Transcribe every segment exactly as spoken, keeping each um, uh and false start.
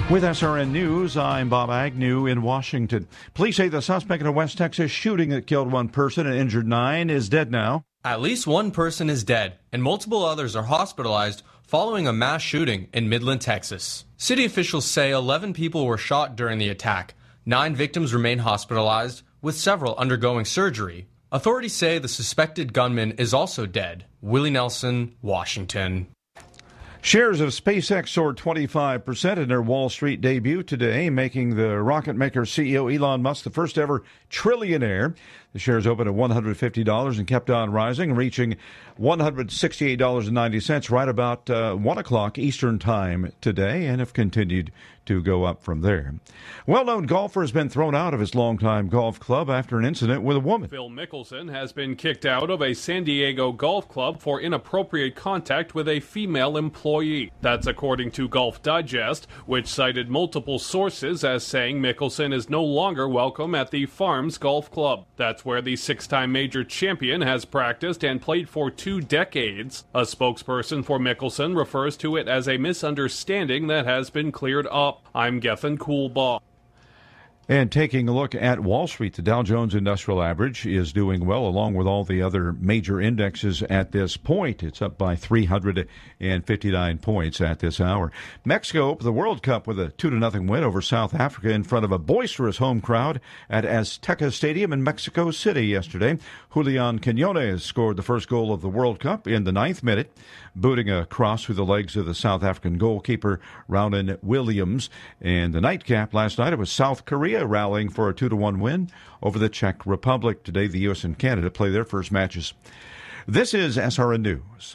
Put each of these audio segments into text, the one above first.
With S R N News, I'm Bob Agnew in Washington. Police say the suspect in a West Texas shooting that killed one person and injured nine is dead now. At least one person is dead, and multiple others are hospitalized following a mass shooting in Midland, Texas. City officials say eleven people were shot during the attack. Nine victims remain hospitalized, with several undergoing surgery. Authorities say the suspected gunman is also dead. Willie Nelson, Washington. Shares of SpaceX soared twenty-five percent in their Wall Street debut today, making the rocket maker C E O Elon Musk the first ever trillionaire. The shares opened at one hundred fifty dollars and kept on rising, reaching one hundred sixty-eight dollars and ninety cents right about uh, one o'clock Eastern Time today, and have continued to go up from there. Well-known golfer has been thrown out of his longtime golf club after an incident with a woman. Phil Mickelson has been kicked out of a San Diego golf club for inappropriate contact with a female employee. That's according to Golf Digest, which cited multiple sources as saying Mickelson is no longer welcome at the Farms Golf Club. That's where the six-time major champion has practiced and played for two decades. A spokesperson for Mickelson refers to it as a misunderstanding that has been cleared up. I'm Gethin Coolbaugh. And taking a look at Wall Street, the Dow Jones Industrial Average is doing well, along with all the other major indexes at this point. It's up by three hundred fifty-nine points at this hour. Mexico opened the World Cup with a two to nothing win over South Africa in front of a boisterous home crowd at Azteca Stadium in Mexico City yesterday. Julian Quinones scored the first goal of the World Cup in the ninth minute, booting a cross through the legs of the South African goalkeeper, Rownan Williams. And the nightcap last night, it was South Korea rallying for a two to one win over the Czech Republic. Today, the U S and Canada play their first matches. This is S R N News.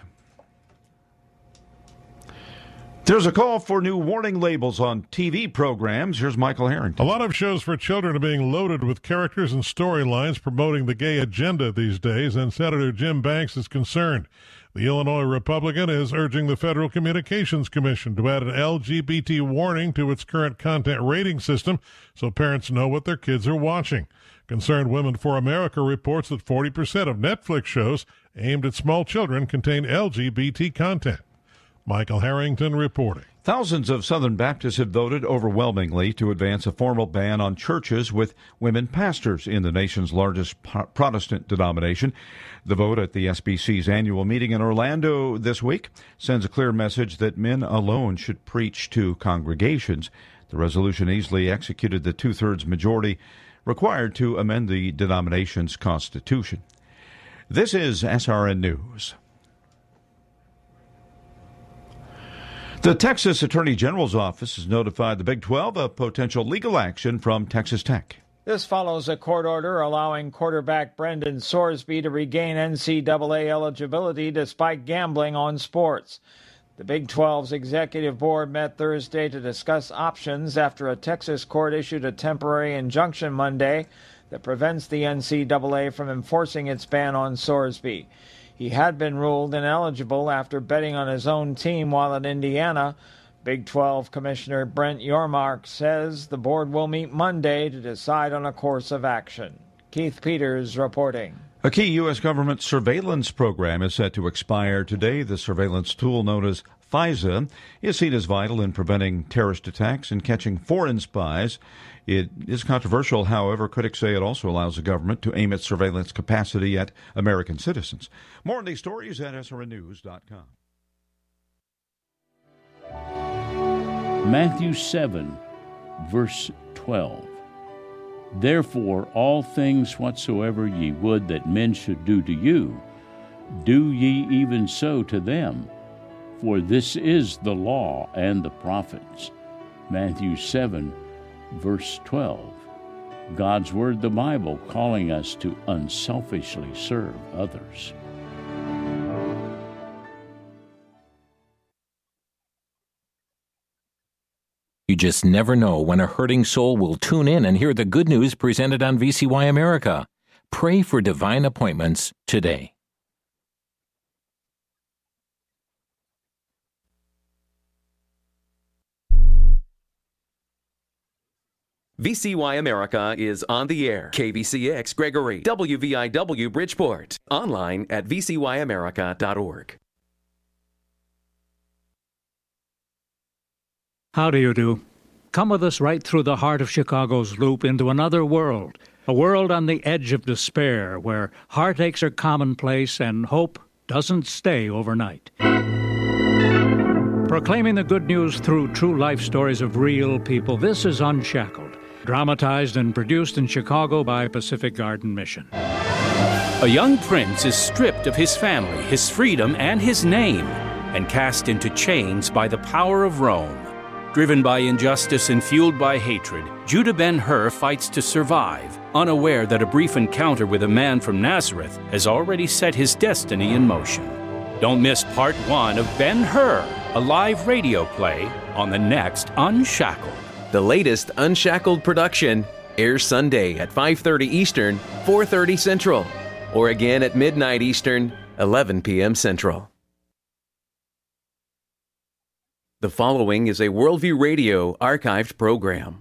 There's a call for new warning labels on T V programs. Here's Michael Harrington. A lot of shows for children are being loaded with characters and storylines promoting the gay agenda these days, and Senator Jim Banks is concerned. The Illinois Republican is urging the Federal Communications Commission to add an L G B T warning to its current content rating system so parents know what their kids are watching. Concerned Women for America reports that forty percent of Netflix shows aimed at small children contain L G B T content. Michael Harrington reporting. Thousands of Southern Baptists have voted overwhelmingly to advance a formal ban on churches with women pastors in the nation's largest Protestant denomination. The vote at the S B C's annual meeting in Orlando this week sends a clear message that men alone should preach to congregations. The resolution easily executed the two-thirds majority required to amend the denomination's constitution. This is S R N News. The Texas Attorney General's office has notified the Big twelve of potential legal action from Texas Tech. This follows a court order allowing quarterback Brendan Sorsby to regain N C double A eligibility despite gambling on sports. The Big twelve's executive board met Thursday to discuss options after a Texas court issued a temporary injunction Monday that prevents the N C double A from enforcing its ban on Sorsby. He had been ruled ineligible after betting on his own team while at Indiana. Big twelve Commissioner Brent Yormark says the board will meet Monday to decide on a course of action. Keith Peters reporting. A key U S government surveillance program is set to expire today. The surveillance tool known as FISA is seen as vital in preventing terrorist attacks and catching foreign spies. It is controversial, however. Critics say it also allows the government to aim its surveillance capacity at American citizens. More on these stories at S R N news dot com. Matthew seven, verse twelve. Therefore all things whatsoever ye would that men should do to you, do ye even so to them. For this is the law and the prophets. Matthew seven, verse twelve. God's Word, the Bible, calling us to unselfishly serve others. You just never know when a hurting soul will tune in and hear the good news presented on V C Y America. Pray for divine appointments today. V C Y America is on the air. K V C X Gregory, W V I W Bridgeport. Online at v c y america dot org. How do you do? Come with us right through the heart of Chicago's Loop into another world, a world on the edge of despair where heartaches are commonplace and hope doesn't stay overnight. Proclaiming the good news through true life stories of real people, this is Unshackled, dramatized and produced in Chicago by Pacific Garden Mission. A young prince is stripped of his family, his freedom, and his name, and cast into chains by the power of Rome. Driven by injustice and fueled by hatred, Judah Ben-Hur fights to survive, unaware that a brief encounter with a man from Nazareth has already set his destiny in motion. Don't miss part one of Ben-Hur, a live radio play on the next Unshackled. The latest Unshackled production airs Sunday at five thirty Eastern, four thirty Central, or again at midnight Eastern, eleven p.m. Central. The following is a Worldview Radio archived program.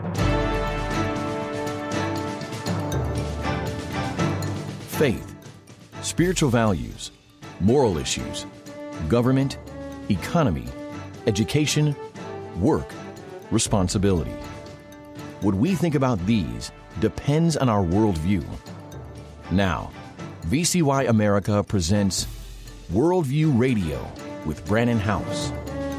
Faith, spiritual values, moral issues, government, economy, education, work, responsibility. What we think about these depends on our worldview. Now, V C Y America presents Worldview Radio with Brannon Howse.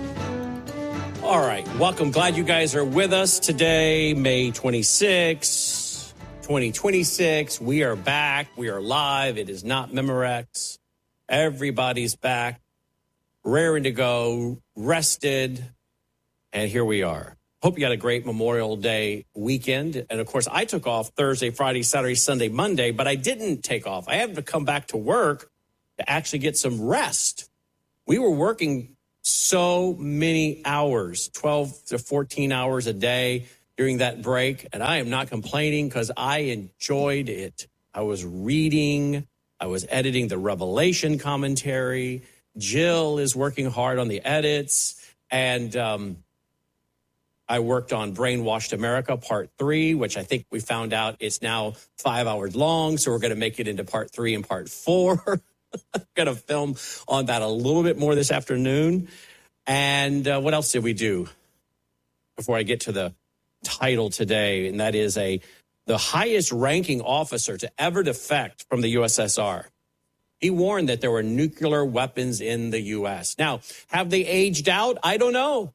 All right, welcome. Glad you guys are with us today, May twenty-sixth, twenty twenty-six. We are back. We are live. It is not Memorex. Everybody's back, raring to go, rested, and here we are. Hope you had a great Memorial Day weekend. And, of course, I took off Thursday, Friday, Saturday, Sunday, Monday, but I didn't take off. I had to come back to work to actually get some rest. We were working so many hours, twelve to fourteen hours a day during that break. And I am not complaining because I enjoyed it. I was reading. I was editing the Revelation commentary. Jill is working hard on the edits. And um, I worked on Brainwashed America Part three, which I think we found out it's now five hours long. So we're going to make it into Part three and Part four. I'm going to film on that a little bit more this afternoon. And uh, what else did we do before I get to the title today? And that is a the highest ranking officer to ever defect from the U S S R. He warned that there were nuclear weapons in the U S. Now, have they aged out? I don't know.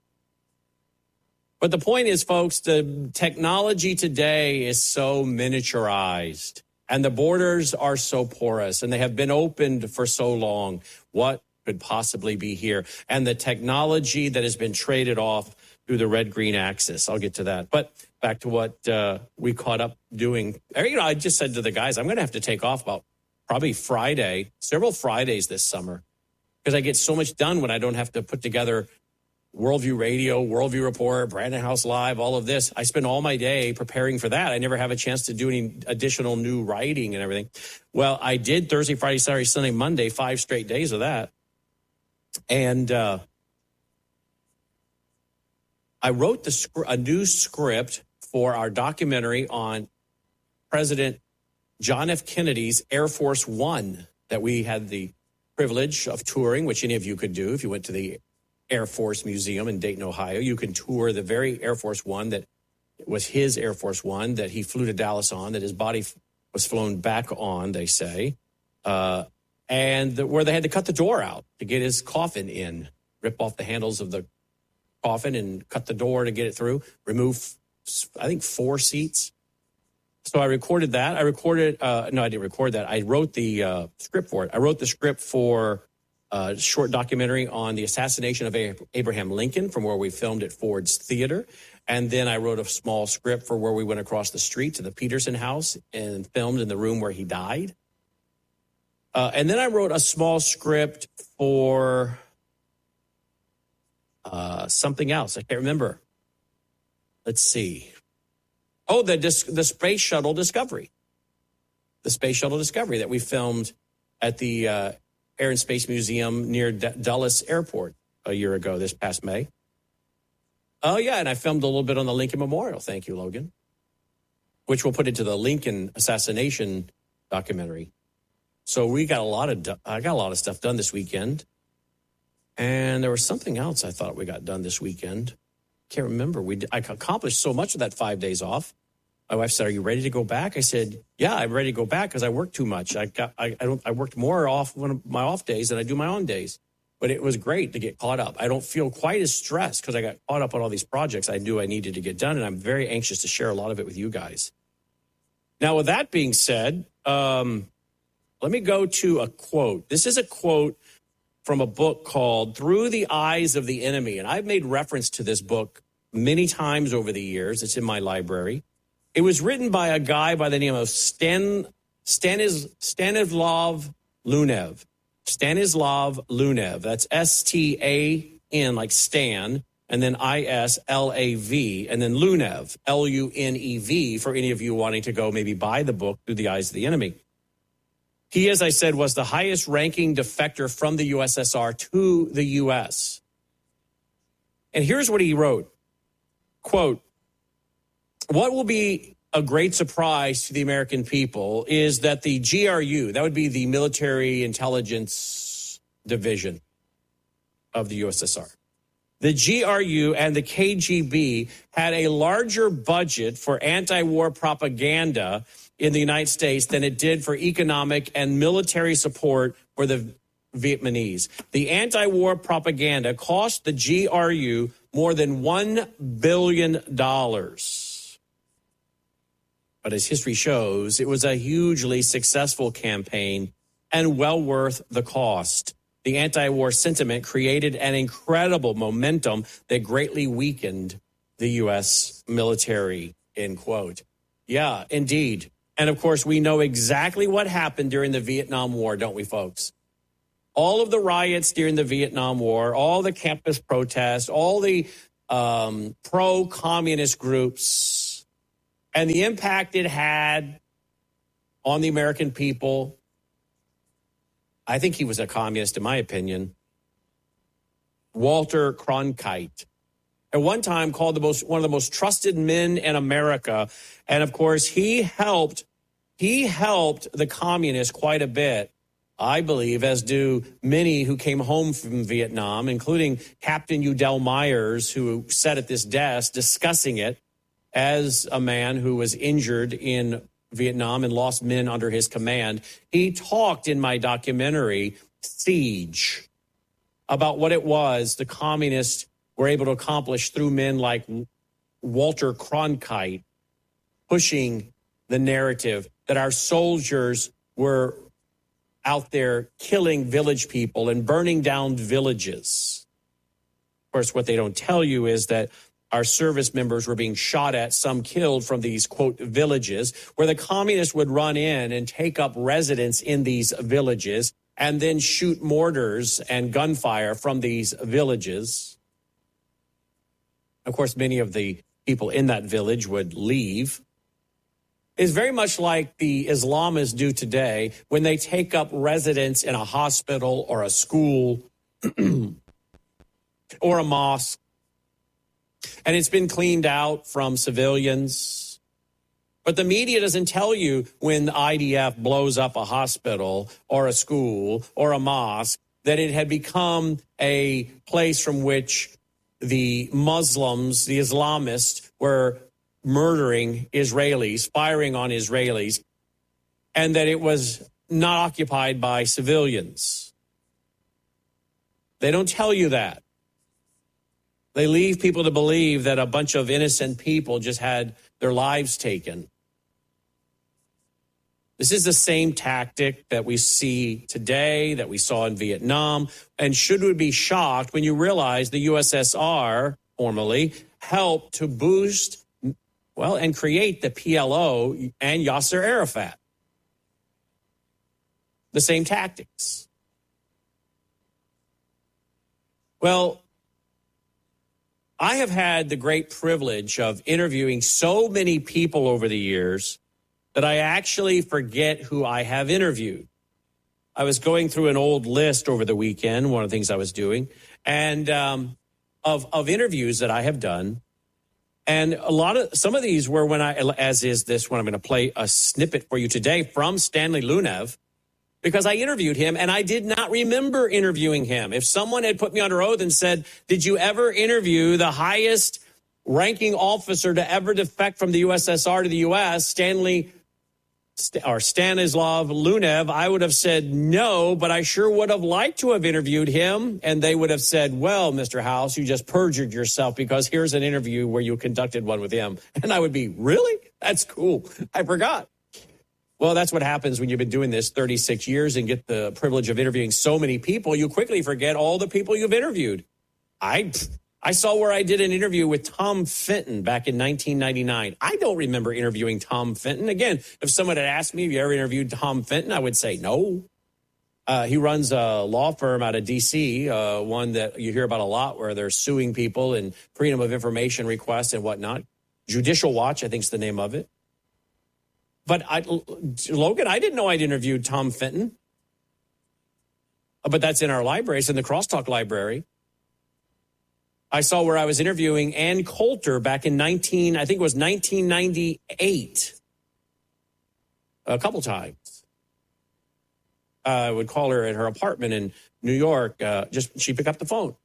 But the point is, folks, the technology today is so miniaturized. And the borders are so porous, and they have been opened for so long. What could possibly be here? And the technology that has been traded off through the red-green axis. I'll get to that. But back to what uh, we caught up doing. You know, I just said to the guys, I'm going to have to take off about probably Friday, several Fridays this summer, because I get so much done when I don't have to put together Worldview Radio, Worldview Report, Brannon Howse Live, all of this. I spend all my day preparing for that. I never have a chance to do any additional new writing and everything. Well, I did Thursday, Friday, Saturday, Sunday, Monday, five straight days of that. And uh, I wrote the a new script for our documentary on President John F. Kennedy's Air Force One that we had the privilege of touring, which any of you could do if you went to the Air Force Museum in Dayton, Ohio. You can tour the very Air Force One that was his Air Force One that he flew to Dallas on, that his body f- was flown back on, they say, uh, and the, where they had to cut the door out to get his coffin in, rip off the handles of the coffin and cut the door to get it through, remove, I think, four seats. So I recorded that. I recorded, uh, no, I didn't record that. I wrote the uh, script for it. I wrote the script for a short documentary on the assassination of Abraham Lincoln from where we filmed at Ford's Theater. And then I wrote a small script for where we went across the street to the Peterson House and filmed in the room where he died. Uh, and then I wrote a small script for uh, something else. I can't remember. Let's see. Oh, the the Space Shuttle Discovery. The Space Shuttle Discovery that we filmed at the uh, Air and Space Museum near D- Dulles Airport a year ago, this past May. Oh, yeah, and I filmed a little bit on the Lincoln Memorial. Thank you, Logan. Which we'll put into the Lincoln assassination documentary. So we got a lot of, do- I got a lot of stuff done this weekend. And there was something else I thought we got done this weekend. can't remember. We I accomplished so much of that five days off. My wife said, "Are you ready to go back?" I said, "Yeah, I'm ready to go back because I worked too much. I got I, I don't I worked more off one of my off days than I do my on days." But it was great to get caught up. I don't feel quite as stressed because I got caught up on all these projects I knew I needed to get done, and I'm very anxious to share a lot of it with you guys. Now, with that being said, um, let me go to a quote. This is a quote from a book called Through the Eyes of the Enemy, and I've made reference to this book many times over the years. It's in my library. It was written by a guy by the name of Stan, Stanis, Stanislav Lunev. Stanislav Lunev. That's S T A N, like Stan, and then I S L A V, and then Lunev, L U N E V, for any of you wanting to go maybe buy the book Through the Eyes of the Enemy. He, as I said, was the highest-ranking defector from the U S S R to the U S. And here's what he wrote. Quote, "What will be a great surprise to the American people is that the G R U, that would be the Military Intelligence Division of the U S S R, the G R U and the K G B had a larger budget for anti-war propaganda in the United States than it did for economic and military support for the Vietnamese. The anti-war propaganda cost the G R U more than one billion dollars. But as history shows, it was a hugely successful campaign and well worth the cost. The anti-war sentiment created an incredible momentum that greatly weakened the U S military," end quote. Yeah, indeed. And of course, we know exactly what happened during the Vietnam War, don't we, folks? All of the riots during the Vietnam War, all the campus protests, all the um, pro-communist groups, and the impact it had on the American people. I think he was a communist, in my opinion. Walter Cronkite, at one time called the most one of the most trusted men in America, and of course he helped he helped the communists quite a bit, I believe, as do many who came home from Vietnam, including Captain Udell Myers, who sat at this desk discussing it as a man who was injured in Vietnam and lost men under his command. He talked in my documentary, Siege, about what it was the communists were able to accomplish through men like Walter Cronkite, pushing the narrative that our soldiers were out there killing village people and burning down villages. Of course, what they don't tell you is that our service members were being shot at, some killed from these, quote, villages, where the communists would run in and take up residence in these villages and then shoot mortars and gunfire from these villages. Of course, many of the people in that village would leave. It's very much like the Islamists do today when they take up residence in a hospital or a school or a mosque. And it's been cleaned out from civilians. But the media doesn't tell you when the I D F blows up a hospital or a school or a mosque that it had become a place from which the Muslims, the Islamists, were murdering Israelis, firing on Israelis, and that it was not occupied by civilians. They don't tell you that. They leave people to believe that a bunch of innocent people just had their lives taken. This is the same tactic that we see today, that we saw in Vietnam, and should we be shocked when you realize the U S S R, formerly, helped to boost, well, and create the P L O and Yasser Arafat. The same tactics. Well, I have had the great privilege of interviewing so many people over the years that I actually forget who I have interviewed. I was going through an old list over the weekend, one of the things I was doing, and um, of, of interviews that I have done. And a lot of, some of these were when I, as is this one, I'm going to play a snippet for you today from Stanley Lunev, because I interviewed him and I did not remember interviewing him. If someone had put me under oath and said, did you ever interview the highest ranking officer to ever defect from the U S S R to the U S, Stanley or Stanislav Lunev, I would have said no, but I sure would have liked to have interviewed him. And they would have said, well, Mister House, you just perjured yourself because here's an interview where you conducted one with him. And I would be, really? That's cool. I forgot. Well, that's what happens when you've been doing this thirty-six years and get the privilege of interviewing so many people. You quickly forget all the people you've interviewed. I I saw where I did an interview with Tom Fenton back in nineteen ninety-nine. I don't remember interviewing Tom Fenton. Again, if someone had asked me, have you ever interviewed Tom Fenton? I would say no. Uh, he runs a law firm out of D C, uh, one that you hear about a lot where they're suing people and freedom of information requests and whatnot. Judicial Watch, I think is the name of it. But I, Logan, I didn't know I'd interviewed Tom Fenton. But that's in our library. It's in the Crosstalk library. I saw where I was interviewing Ann Coulter back in nineteen, I think it was nineteen ninety-eight, a couple times. Uh, I would call her at her apartment in New York. Uh, just she picked up the phone,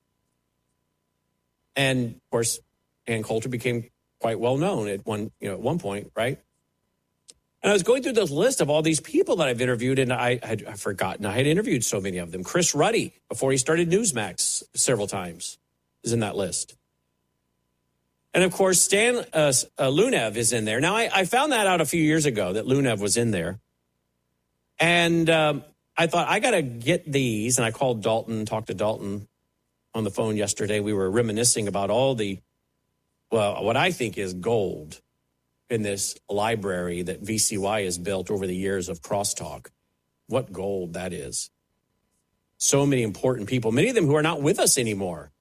and of course, Ann Coulter became quite well known at one, you know, at one point, right? And I was going through this list of all these people that I've interviewed, and I had I'd forgotten I had interviewed so many of them. Chris Ruddy, before he started Newsmax, several times, is in that list. And, of course, Stan uh, uh, Lunev is in there. Now, I, I found that out a few years ago, that Lunev was in there. And um, I thought, I got to get these. And I called Dalton, talked to Dalton on the phone yesterday. We were reminiscing about all the, well, what I think is gold in this library that V C Y has built over the years of Crosstalk. What gold that is. So many important people, many of them who are not with us anymore.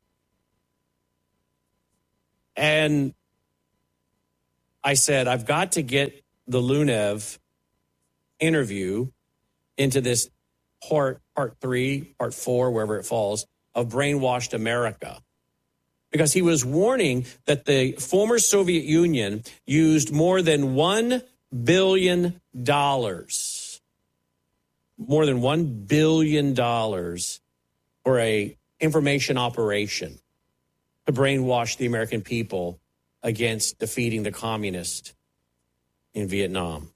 And I said, I've got to get the Lunev interview into this part, part three, part four, wherever it falls, of Brainwashed America. Because he was warning that the former Soviet Union used more than one billion dollars, more than one billion dollars for a information operation to brainwash the American people against defeating the communists in Vietnam.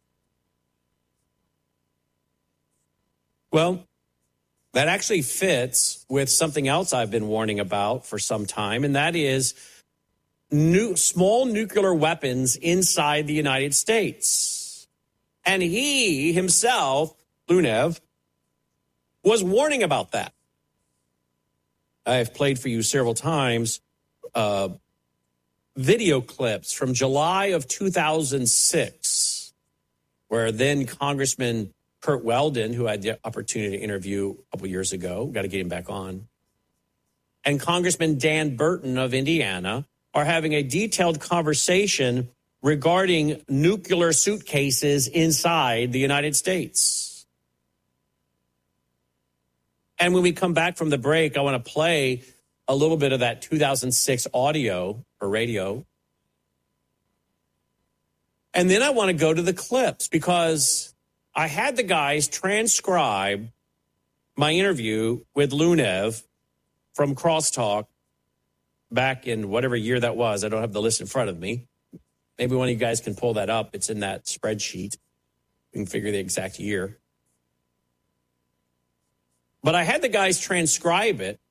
Well, that actually fits with something else I've been warning about for some time, and that is new, small nuclear weapons inside the United States. And he himself, Lunev, was warning about that. I've played for you several times uh, video clips from July of two thousand six, where then Congressman Kurt Weldon, who I had the opportunity to interview a couple years ago, got to get him back on, and Congressman Dan Burton of Indiana are having a detailed conversation regarding nuclear suitcases inside the United States. And when we come back from the break, I want to play a little bit of that two thousand six audio or radio. And then I want to go to the clips because I had the guys transcribe my interview with Lunev from Crosstalk back in whatever year that was. I don't have the list in front of me. Maybe one of you guys can pull that up. It's in that spreadsheet. We can figure the exact year. But I had the guys transcribe it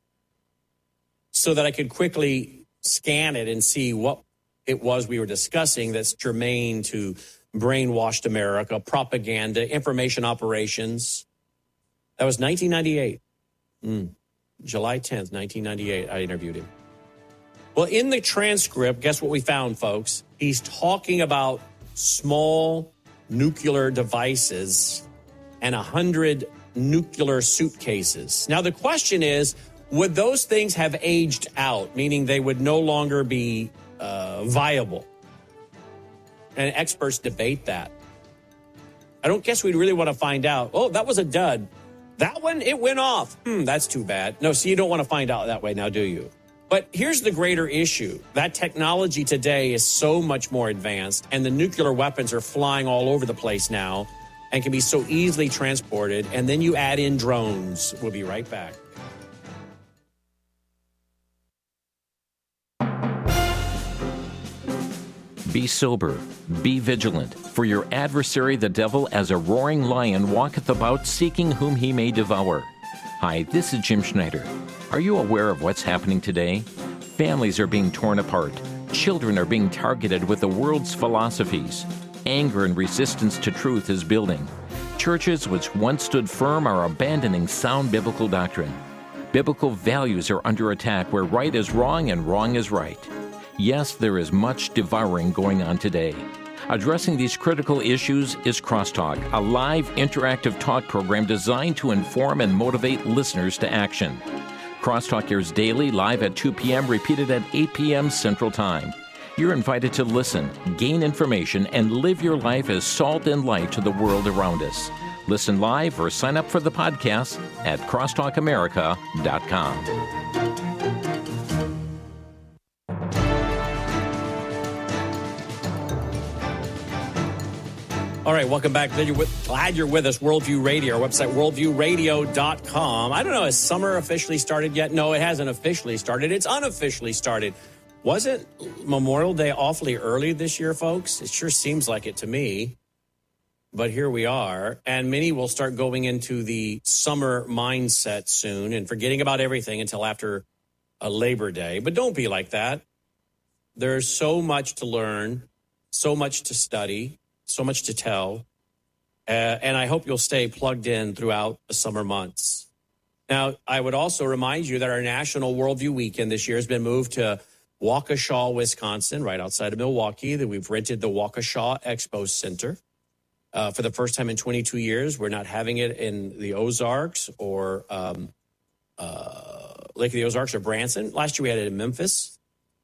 so that I could quickly scan it and see what it was we were discussing that's germane to Brainwashed America, propaganda, information operations. That was nineteen ninety-eight. Mm. July tenth, nineteen ninety-eight, I interviewed him. Well, in the transcript, guess what we found, folks? He's talking about small nuclear devices and one hundred nuclear suitcases. Now, the question is, would those things have aged out, meaning they would no longer be uh, viable? And experts debate that. I don't guess we'd really want to find out. Oh, that was a dud. That one, it went off. Hmm, that's too bad. No, so you don't want to find out that way now, do you? But here's the greater issue. That technology today is so much more advanced, and the nuclear weapons are flying all over the place now and can be so easily transported. And then you add in drones. We'll be right back. Be sober, be vigilant, for your adversary the devil as a roaring lion walketh about seeking whom he may devour. Hi, this is Jim Schneider. Are you aware of what's happening today? Families are being torn apart. Children are being targeted with the world's philosophies. Anger and resistance to truth is building. Churches which once stood firm are abandoning sound biblical doctrine. Biblical values are under attack where right is wrong and wrong is right. Yes, there is much devouring going on today. Addressing these critical issues is Crosstalk, a live interactive talk program designed to inform and motivate listeners to action. Crosstalk airs daily, live at two p.m., repeated at eight p.m. Central Time. You're invited to listen, gain information, and live your life as salt and light to the world around us. Listen live or sign up for the podcast at crosstalk america dot com. All right, welcome back. Glad you're with, glad you're with us. Worldview Radio, our website, worldview radio dot com. I don't know, has summer officially started yet? No, it hasn't officially started. It's unofficially started. Wasn't Memorial Day awfully early this year, folks? It sure seems like it to me. But here we are. And many will start going into the summer mindset soon and forgetting about everything until after a Labor Day. But don't be like that. There's so much to learn, so much to study, so much to tell. Uh, and I hope you'll stay plugged in throughout the summer months. Now, I would also remind you that our National Worldview Weekend this year has been moved to Waukesha, Wisconsin, right outside of Milwaukee. That we've rented the Waukesha Expo Center. Uh, for the first time in twenty-two years, we're not having it in the Ozarks or um, uh, Lake of the Ozarks or Branson. Last year we had it in Memphis.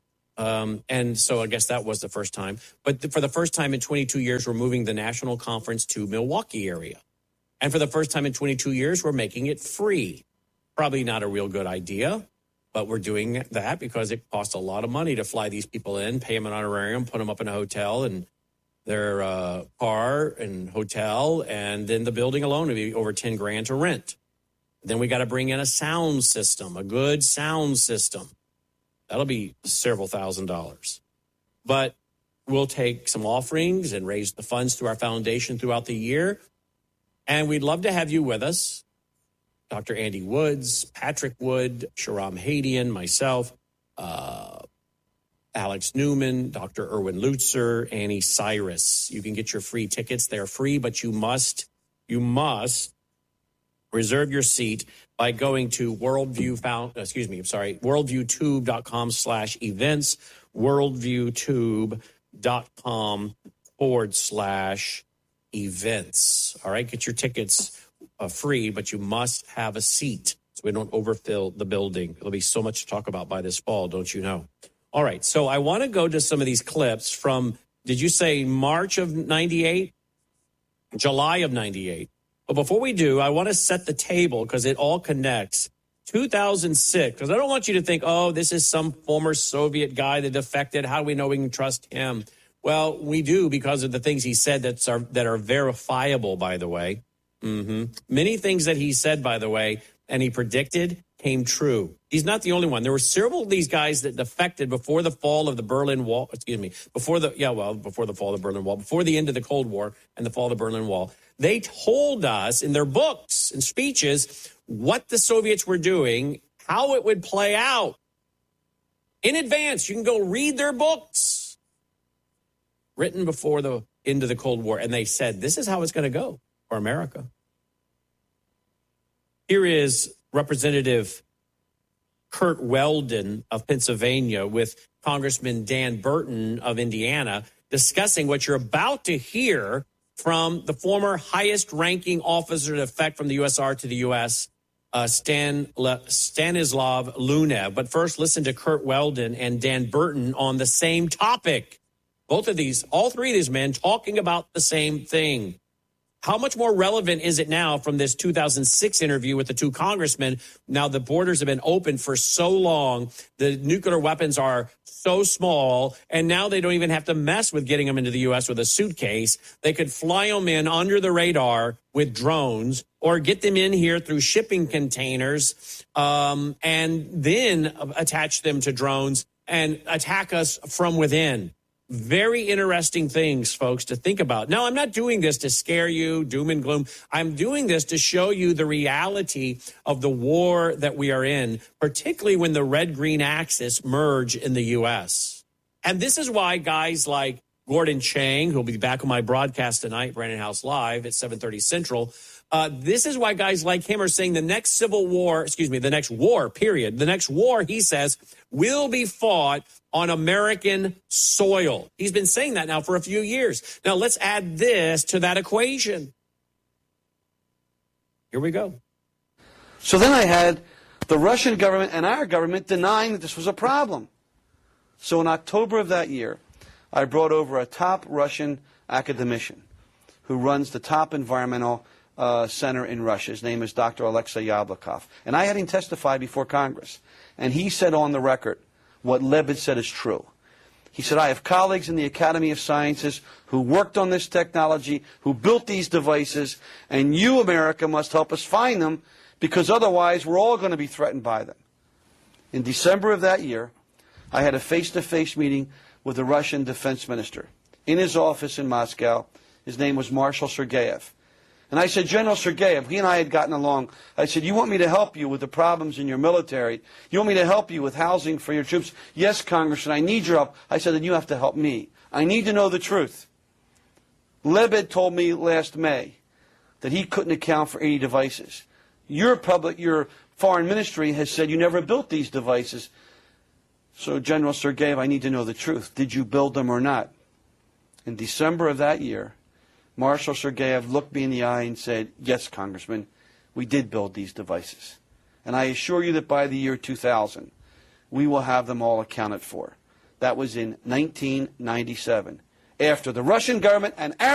Um, and so I guess that was the first time. But th- for the first time in twenty-two years, we're moving the national conference to Milwaukee area. And for the first time in twenty-two years, we're making it free. Probably not a real good idea, but we're doing that because it costs a lot of money to fly these people in, pay them an honorarium, put them up in a hotel and their uh, car and hotel, and then the building alone would be over ten grand to rent. Then we got to bring in a sound system, a good sound system. That'll be several thousand dollars. But we'll take some offerings and raise the funds through our foundation throughout the year. And we'd love to have you with us. Doctor Andy Woods, Patrick Wood, Sharam Hadian, myself, uh, Alex Newman, Doctor Erwin Lutzer, Annie Cyrus. You can get your free tickets. They're free, but you must, you must reserve your seat by going to Worldview found, excuse me, I'm sorry, worldviewtube.com slash events, worldviewtube.com forward slash events. All right, get your tickets uh, free, but you must have a seat so we don't overfill the building. There'll be so much to talk about by this fall, don't you know? All right, so I want to go to some of these clips from, did you say March of ninety-eight? July of ninety-eight. But before we do, I want to set the table because it all connects. two thousand six, because I don't want you to think, oh, this is some former Soviet guy that defected. How do we know we can trust him? Well, we do because of the things he said that's are, that are verifiable, by the way. Mm-hmm. Many things that he said, by the way, and he predicted came true. He's not the only one. There were several of these guys that defected before the fall of the Berlin Wall. Excuse me. Before the, yeah, well, before the fall of the Berlin Wall, before the end of the Cold War and the fall of the Berlin Wall. They told us in their books and speeches what the Soviets were doing, how it would play out in advance. You can go read their books written before the end of the Cold War. And they said, this is how it's going to go for America. Here is Representative Kurt Weldon of Pennsylvania with Congressman Dan Burton of Indiana discussing what you're about to hear from the former highest-ranking officer to defect from the U S R to the U S, uh, Stan Le- Stanislav Lunev. But first, listen to Kurt Weldon and Dan Burton on the same topic. Both of these, all three of these men talking about the same thing. How much more relevant is it now from this two thousand six interview with the two congressmen? Now the borders have been open for so long. The nuclear weapons are so small, and now they don't even have to mess with getting them into the U S with a suitcase. They could fly them in under the radar with drones or get them in here through shipping containers um, and then attach them to drones and attack us from within. Very interesting things, folks, to think about. Now, I'm not doing this to scare you, doom and gloom. I'm doing this to show you the reality of the war that we are in, particularly when the red-green axis merge in the U S. And this is why guys like Gordon Chang, who'll be back on my broadcast tonight, Brandon House Live at seven thirty Central, uh, this is why guys like him are saying the next civil war, excuse me, the next war, period, the next war, he says, will be fought on American soil. He's been saying that now for a few years. Now, let's add this to that equation. Here we go. So then I had the Russian government and our government denying that this was a problem. So in October of that year, I brought over a top Russian academician who runs the top environmental uh, center in Russia. His name is Doctor Alexei Yablokov. And I had him testify before Congress. And he said on the record, what Lebed said is true. He said, I have colleagues in the Academy of Sciences who worked on this technology, who built these devices, and you, America, must help us find them because otherwise we're all going to be threatened by them. In December of that year, I had a face-to-face meeting with the Russian defense minister in his office in Moscow. His name was Marshal Sergeyev. And I said, General Sergeyev, he and I had gotten along. I said, you want me to help you with the problems in your military? You want me to help you with housing for your troops? Yes, Congressman, I need your help. I said, then you have to help me. I need to know the truth. Lebed told me last May that he couldn't account for eighty devices. Your public, your foreign ministry has said you never built these devices. So, General Sergeyev, I need to know the truth. Did you build them or not? In December of that year, Marshal Sergeyev looked me in the eye and said, yes, Congressman, we did build these devices. And I assure you that by the year two thousand, we will have them all accounted for. That was in nineteen ninety-seven, after the Russian government and our